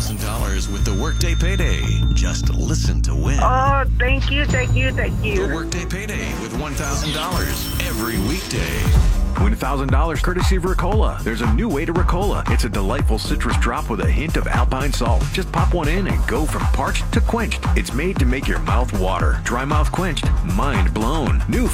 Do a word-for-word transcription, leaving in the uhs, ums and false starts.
thousand dollars with the Workday Payday. Just listen to win. Oh, thank you, thank you, thank The you. Workday Payday with one thousand dollars every weekday. Win one thousand dollars courtesy of Ricola. There's a new way to Ricola. It's a delightful citrus drop with a hint of alpine salt. Just pop one in and go from parched to quenched. It's made to make your mouth water. Dry mouth quenched, mind blown. New